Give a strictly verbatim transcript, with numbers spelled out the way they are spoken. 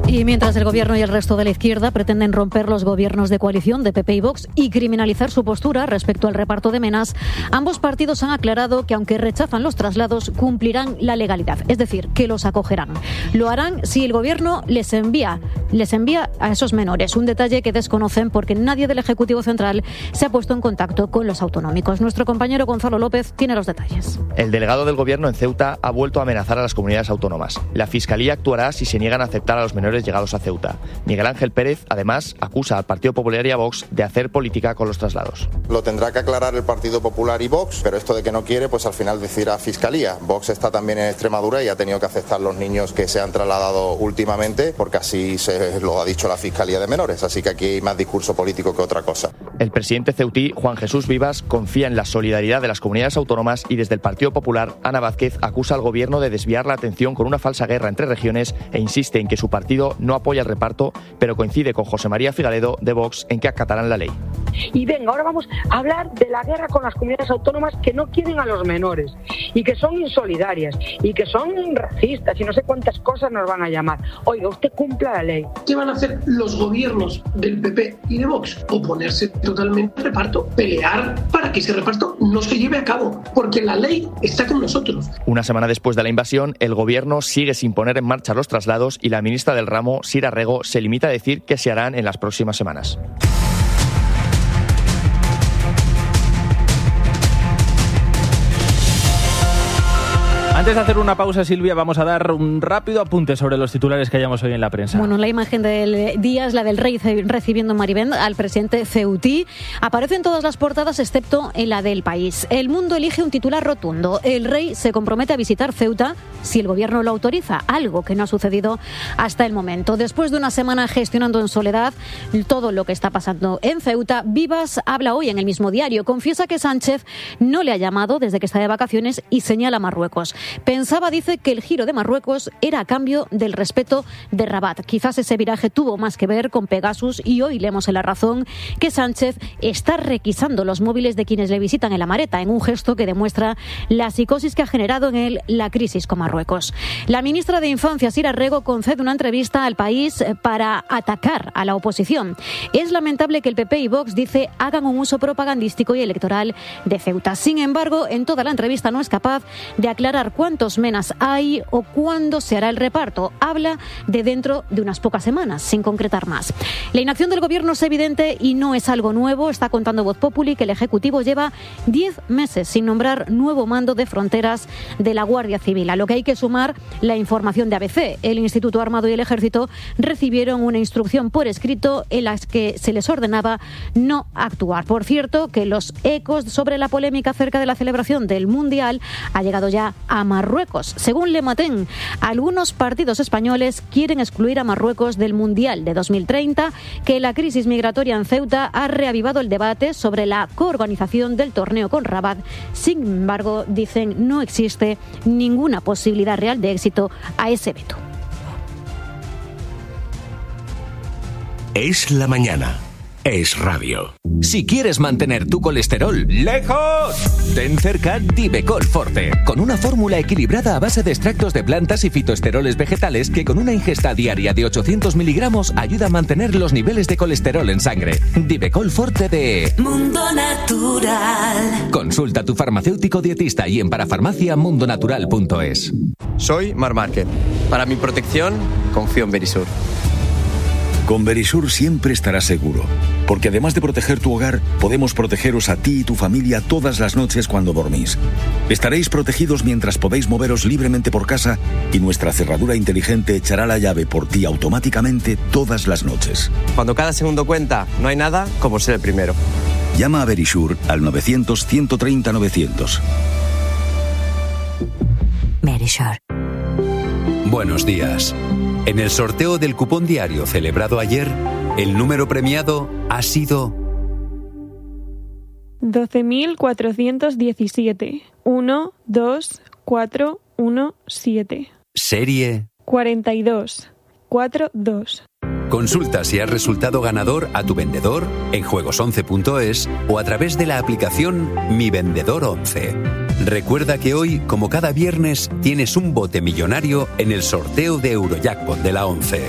Y mientras el Gobierno y el resto de la izquierda pretenden romper los gobiernos de coalición de P P y Vox y criminalizar su postura respecto al reparto de menas, ambos partidos han aclarado que aunque rechazan los traslados, cumplirán la legalidad, es decir, que los acogerán. Lo harán si el Gobierno les envía, les envía a esos menores, un detalle que desconocen porque nadie del Ejecutivo Central se ha puesto en contacto con los autonómicos. Nuestro compañero Gonzalo López tiene los detalles. El delegado del Gobierno en Ceuta ha vuelto a amenazar a las comunidades autónomas. La Fiscalía actuará si se niegan a aceptar a los menores llegados a Ceuta. Miguel Ángel Pérez, además, acusa al Partido Popular y a Vox de hacer política con los traslados. Lo tendrá que aclarar el Partido Popular y Vox, pero esto de que no quiere, pues al final decidirá Fiscalía. Vox está también en Extremadura y ha tenido que aceptar los niños que se han trasladado últimamente, porque así se lo ha dicho la Fiscalía de Menores. Así que aquí hay más discurso político que otra cosa. El presidente ceutí, Juan Jesús Vivas, confía en la solidaridad de las comunidades autónomas y desde el Partido Popular, Ana Vázquez acusa al Gobierno de desviar la atención con una falsa guerra entre regiones e insiste en que su partido no apoya el reparto, pero coincide con José María Figueredo de Vox en que acatarán la ley. Y venga, ahora vamos a hablar de la guerra con las comunidades autónomas que no quieren a los menores y que son insolidarias y que son racistas y no sé cuántas cosas nos van a llamar. Oiga, usted cumpla la ley. ¿Qué van a hacer los gobiernos del P P y de Vox? Oponerse totalmente al reparto, pelear para que ese reparto no se lleve a cabo, porque la ley está con nosotros. Una semana después de la invasión, el Gobierno sigue sin poner en marcha los traslados y la ministra del ramo, Sira Rego, se limita a decir que se harán en las próximas semanas. Antes de hacer una pausa, Silvia, vamos a dar un rápido apunte sobre los titulares que hayamos hoy en la prensa. Bueno, la imagen del día es la del rey recibiendo en Maribén al presidente ceutí. Aparece en todas las portadas excepto en la del País. El Mundo elige un titular rotundo. El rey se compromete a visitar Ceuta si el Gobierno lo autoriza, algo que no ha sucedido hasta el momento. Después de una semana gestionando en soledad todo lo que está pasando en Ceuta, Vivas habla hoy en el mismo diario. Confiesa que Sánchez no le ha llamado desde que está de vacaciones y señala a Marruecos. Pensaba, dice, que el giro de Marruecos era a cambio del respeto de Rabat. Quizás ese viraje tuvo más que ver con Pegasus y hoy leemos en La Razón que Sánchez está requisando los móviles de quienes le visitan en La Mareta, en un gesto que demuestra la psicosis que ha generado en él la crisis con Marruecos. La ministra de Infancia, Sira Rego, concede una entrevista al País para atacar a la oposición. Es lamentable que el P P y Vox, dice, hagan un uso propagandístico y electoral de Ceuta. Sin embargo, en toda la entrevista no es capaz de aclarar cuántos menas hay o cuándo se hará el reparto. Habla de dentro de unas pocas semanas, sin concretar más. La inacción del Gobierno es evidente y no es algo nuevo. Está contando Voz Populi que el Ejecutivo lleva diez meses sin nombrar nuevo mando de fronteras de la Guardia Civil, a lo que hay que sumar la información de A B C. El Instituto Armado y el Ejército recibieron una instrucción por escrito en la que se les ordenaba no actuar. Por cierto, que los ecos sobre la polémica acerca de la celebración del Mundial ha llegado ya a Marruecos. Según Le Matin, algunos partidos españoles quieren excluir a Marruecos del Mundial de dos mil treinta, que la crisis migratoria en Ceuta ha reavivado el debate sobre la coorganización del torneo con Rabat. Sin embargo, dicen, no existe ninguna posibilidad real de éxito a ese veto. Es la mañana. Es radio. Si quieres mantener tu colesterol lejos, ten cerca Divecol Forte, con una fórmula equilibrada a base de extractos de plantas y fitoesteroles vegetales que con una ingesta diaria de ochocientos miligramos ayuda a mantener los niveles de colesterol en sangre. Divecol Forte de Mundo Natural. Consulta a tu farmacéutico dietista y en parafarmacia mundonatural punto es. Soy Mar Márquez. Para mi protección, confío en Verisur. Con Verisur siempre estarás seguro, porque además de proteger tu hogar, podemos protegeros a ti y tu familia todas las noches cuando dormís. Estaréis protegidos mientras podéis moveros libremente por casa y nuestra cerradura inteligente echará la llave por ti automáticamente todas las noches. Cuando cada segundo cuenta, no hay nada como ser el primero. Llama a Verisur al novecientos, ciento treinta, novecientos. Verisur. Buenos días. En el sorteo del cupón diario celebrado ayer, el número premiado ha sido doce mil cuatrocientos diecisiete. uno, dos, cuatro, uno, siete. Serie cuarenta y dos, cuarenta y dos. Consulta si has resultado ganador a tu vendedor en juegos once punto es o a través de la aplicación Mi Vendedor once. Recuerda que hoy, como cada viernes, tienes un bote millonario en el sorteo de Eurojackpot de la once.